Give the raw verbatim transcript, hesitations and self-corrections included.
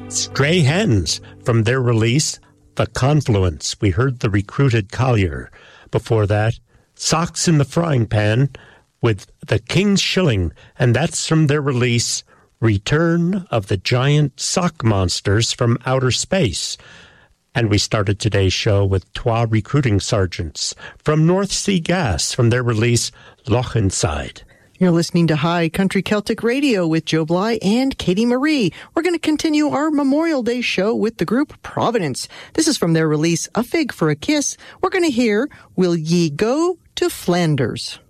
Stray Hens from their release, The Confluence. We heard The Recruited Collier. Before that, Socks in the Frying Pan with The King's Shilling, and that's from their release, Return of the Giant Sock Monsters from Outer Space. And we started today's show with Twa Recruiting Sergeants from North Sea Gas from their release, Loch Inside. You're listening to High Country Celtic Radio with Joe Bly and Katie Marie. We're going to continue our Memorial Day show with the group Providence. This is from their release, A Fig for a Kiss. We're going to hear Will Ye Go to Flanders?